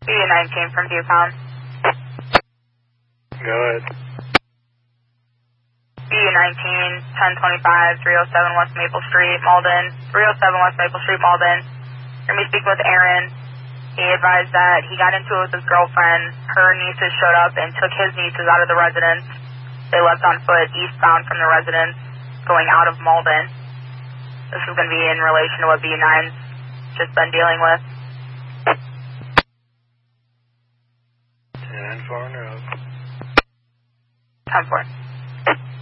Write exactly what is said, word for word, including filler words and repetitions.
B U nineteen from Viewpound. Go ahead. B U nineteen, ten twenty-five, three oh seven West Maple Street, Malden. three oh seven West Maple Street, Malden. Let me speak with Aaron. He advised that he got into it with his girlfriend. Her nieces showed up and took his nieces out of the residence. They left on foot eastbound from the residence, going out of Malden. This is going to be in relation to what B U nine's just been dealing with. ten four, no. ten four.